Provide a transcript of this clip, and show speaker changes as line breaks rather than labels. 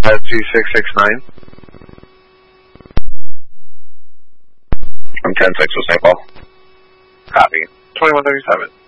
2669.
I'm 10-6 with St. Paul.
Copy. 2137.